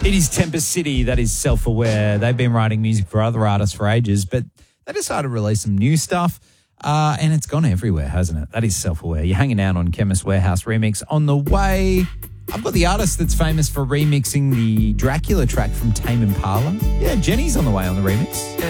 It is Tempest City, that is Self-Aware. They've been writing music for other artists for ages, but they decided to release some new stuff, and it's gone everywhere, hasn't it? That is Self-Aware. You're hanging out on Chemist Warehouse Remix. On the way, I've got the artist that's famous for remixing the Dracula track from Tame Impala. Yeah, Jenny's on the way on the remix.